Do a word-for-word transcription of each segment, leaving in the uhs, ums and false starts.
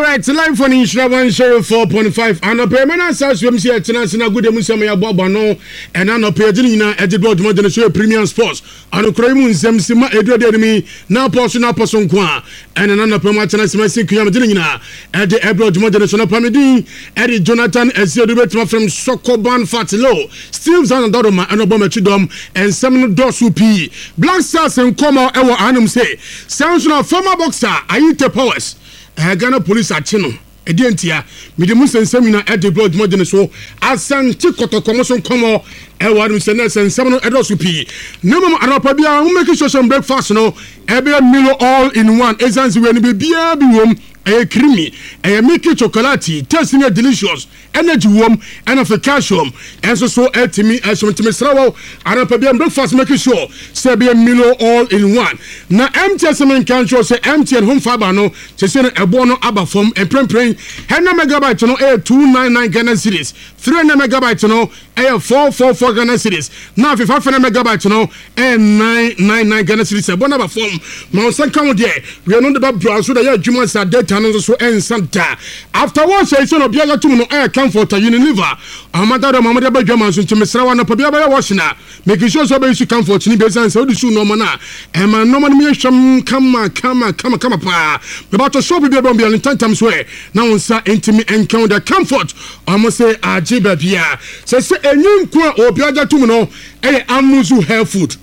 right, live for Insha one zero four point five. And a permanent South Swim here, Tenasina, good Musama Bobano, and an operating at the Broad Modern Show Premium Sports. And a Kramun Zemsima, Edward Enemy, now portion up person qua, and another permanent Semasic Yamadina at the Abroad Modern Show Pamidi, Eddie Jonathan, as the director from Sokoban Fatilo, Steve Zanadoroma, and Obama Chidom, and Samuel Dosu P. Black Stars and Como Ewa Anum say, sounds of former boxer, Ayite Powers. Ghana police are chino. Edientia, Midimus and Semina at the blood modern show. Asante Kotokomoson Como, Ewan Senes and Samuel Edosupi. No more Arapabia, who make social breakfast no, Ebia Milo all in one. Ezansi when be beer be room, a creamy, a milky chocolate, tasting a delicious, energy warm, and of a calcium. And so so at me as went to Miss Rawo, Arapabia breakfast making sure, Sabia Milo all in one. Now empty semen can show say empty and home fabano, to send a bono abba form and prem praying. Henna megabyte no air two nine nine Ghana series, three hundred megabyte no air four four four Ghana series. Now if five hundred megabyte no air nine nine nine Ghana series, a bonaba form. Monsan come there. We are not about browse so that your Jumans are dead and also and Santa. Afterwards, I saw a Biaga to no air comfort a Unilever. Amada Mamada Bajamas to Miss Rawana Pabia Washina, making sure so basic comfort in Bezan so the soon no mana. And my normal mission come, come, come, come up. About to show people on ten times way. Now, sir, intimate encounter comfort. I must say, Ajiba Pia. Says a new qua or Biaga to no, a Amuzu hair food.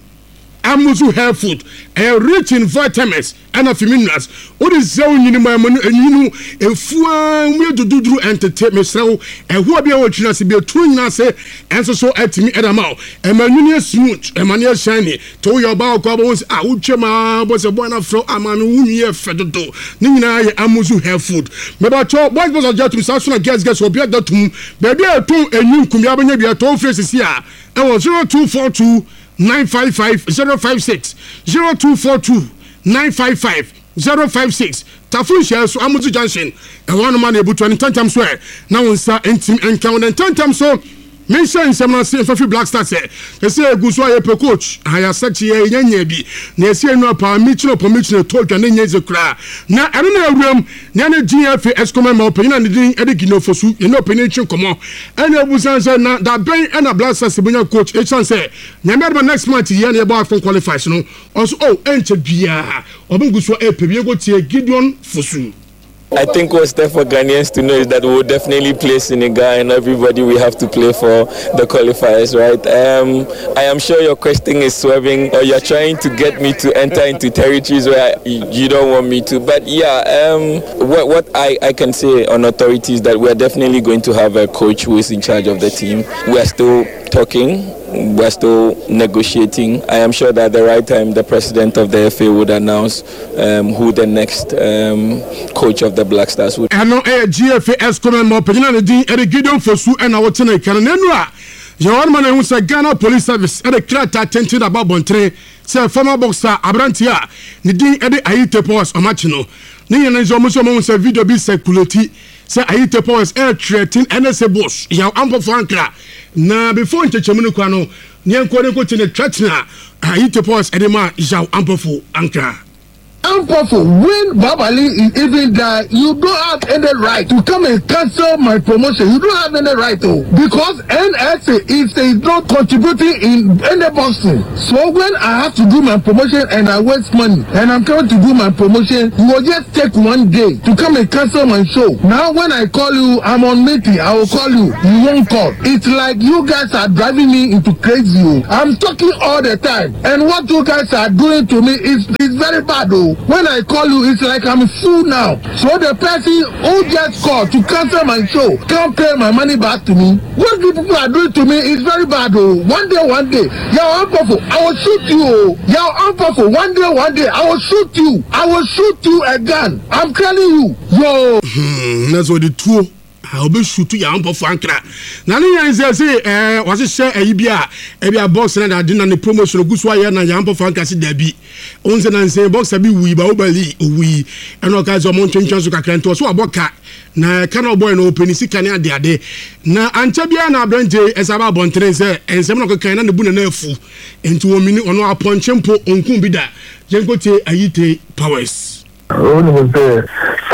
Amuzu hair food, a rich in vitamins and of minerals. What is so in my money and you know a fun way to do entertainment so and who be watching us be a twin us and so so at me at a mouth and my union smooth and my shiny to your bow cobbles out chema was a one of flow a man who ye fed to Nina Amuzu hair food. But what was a judge to Sasuna guest guest will be at the tomb, baby a two and you come up and be a toll faces here. I was zero two four two nine five five zero five six zero two four two nine five five zero five six. Tafun shares so Amuzu Junction. And one man able to any ten times swear. Now on sir intim encounter and ten times so. Mention some say for Black Stars say they say Guswa a coach. I have such a yenye bi. Na say no pa mitchell permission to talk and yenye kra. Na I don't know room na na G F S come my opinion and the edikino fosu. You know opinion come on. And you busan say na that brain and a Black Stars senior coach. It chance say na me next month here na about from qualifies no. Also oh enche bia. Obin Guswa e pe bi go tie Gideon fosu. I think what's there for Ghanaians to know is that we'll definitely play Senegal and everybody we have to play for the qualifiers, right? Um, I am sure your question is swerving or you're trying to get me to enter into territories where I, you don't want me to. But yeah, um, what, what I, I can say on authority is that we're definitely going to have a coach who is in charge of the team. We're still talking. We're still negotiating. I am sure that at the right time, the president of the F A would announce um, who the next um, coach of the Black Stars would. I know a G F A S comment more opinion the Eric Gideon for Sue and our tenant can anywhere. Your man who said Ghana Police Service at a crat attention about Bontre, say former boxer Abrantia, Nidin Eddie Ayite Powers or Machino. Nian is almost a video be circulated. Say Ayite Powers air threatening N S A Bush. Yow ample Frankra. Na before into Chemunukwano, Nyan Kwaneko to the Tratna, Ayite Powers Edema, Yow ample for Ankara. Unpowerful. When Babali is even there, you don't have any right to come and cancel my promotion. You don't have any right to, because N S A is not contributing in any boxing. So when I have to do my promotion and I waste money and I'm coming to do my promotion, you will just take one day to come and cancel my show. Now when I call you, I'm on meeting, I will call you. You won't call. It's like you guys are driving me into crazy. I'm talking all the time, and what you guys are doing to me is is very bad though. When I call you, it's like I'm a fool now. So the person who just called to cancel my show can't pay my money back to me. What you people are doing to me is very bad though. One day, one day, you're unpowerful. I will shoot you. You're unpowerful. One day, one day, I will shoot you. I will shoot you again. I'm telling you. Yo. Hmm, that's what the two. I'll be shoot to your uncle Frankra. Nani say, eh, was it share a Ibia, a box and I didn't the promotion of Guswaya and Yampo Franca Debbie. Once and say, box a be we, Baubali, we, and all kinds of mountain chansuka can to us. So a boca. Na cannot boy no open isi kanya de ade. Na Antabia na Branje as about Bontrese and some of the kind of the Bunanefu into a minute on our ponchempo on Kumbida. Jenkote Ayite Powers. Only was there.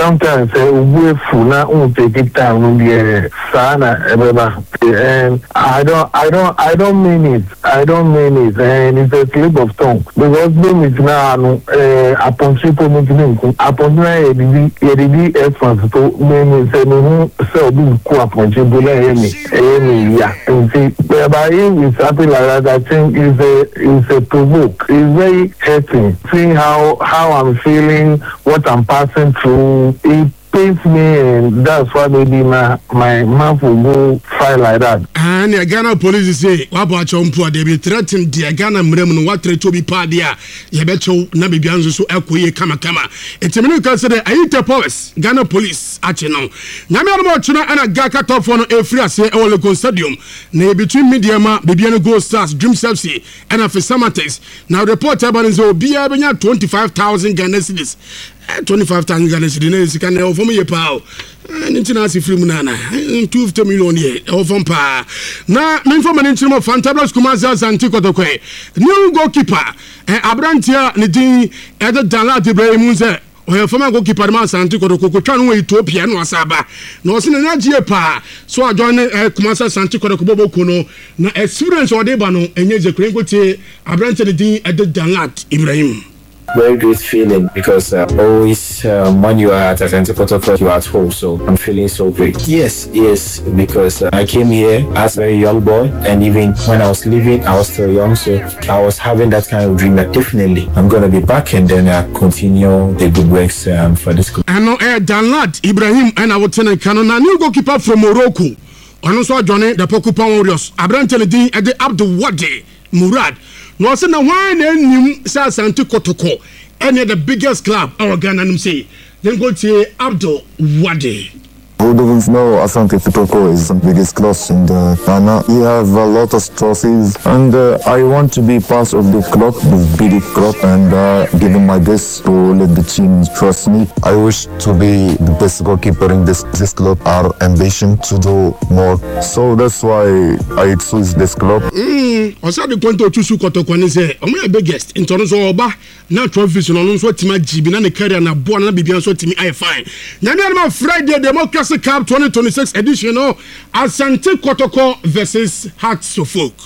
sometimes uh, we full na un take it time no be sana ebeba. And I don't I don't I don't mean it. I don't mean it. And it's a slip of tongue. Because them is now uh upon triple meeting upon na edidi edidi effort to me say no so be ko upon triple emi emi yeah. And see by is something like that. I think is a is a provoke. It's very hurting. Seeing how how I'm feeling, what I'm passing through. It pains me, and that's why maybe my my mouth will go fire like that. And the Ghana police say, "Wabo achompo they be threatened the Ghana mrem no what threat to be padia. Ye becho na be bianzo so ekoye kama kama. Etiminu ka say ayite powers Ghana police ache no. Nyame ado chuna ana gaka top for no efri ase e wo Lekon Stadium. Na between media ma bibia no Gold Stars Dream F C and Afisamatex. Now report about is obia benya twenty-five thousand Ghana cedis. twenty-five thousand Ghana cedis can offer me a pow. And international film nana two fifty million ye offer pa. Na me for man into fantabulous Kumasi Asante Kotoko. New goalkeeper and Abrantia ne din Eda Danlad Ibrahim say o former goalkeeper ma Asante Kotoko ko twa no Ethiopia no asaba. Na o se na gie pa so adwan Kumasi Asante Kotoko bobo kuno na experience o de ba no enye je krenkotie Abrantia ne din Eda Danlad Ibrahim. Very great feeling because uh, always um, when you are at Asante Kotoko, you are at home. So I'm feeling so great. Yes, yes, because uh, I came here as a very young boy, and even when I was leaving, I was still young. So I was having that kind of dream that definitely I'm going to be back and then uh, continue the good works um, for this club. I know uh, Danlad Ibrahim and I would tell you, a new goalkeeper from Morocco. And also Johnny, the Pokupa Warriors. Abrante Di Ede Abdul Wadi Murad. No, I said, no, why name Asante Kotoko, any of the biggest club, our Ghana, say, then go to Abdul Wadi. Who doesn't know Asante Kotoko is the biggest club in the Ghana. We have a lot of trophies, and uh, I want to be part of the club, the big club, and uh, giving my best to let the team trust me. I wish to be the best goalkeeper in this this club. Our ambition to do more, so that's why I choose this club. Mm, I said the point to choose Kotoko and say, "I'm my biggest in terms of Oba, now trophies on also Tima Jibi, and the career and a born and Bibian so Timmy I find." Now, Friday Democracy Cup twenty twenty-six edition of Asante Kotoko versus Hearts of Folk.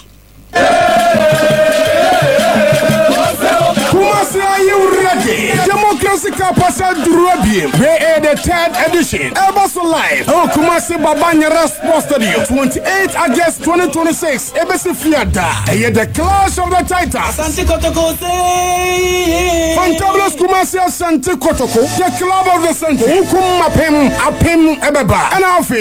Kumasi, are you ready? Democracy Cup has a Durabim. We are the third edition. Ebaso Live. Oh, Kumasi Babanyara Sports Stadium. twenty-eighth August twenty twenty-six. Ebesi Fiada. Here the clash of the Titans. Asante Kotoko. Fantabulous Kumasi Asante Kotoko. The club of the century. Ukum Apem Apem Ebeba. And Alfie.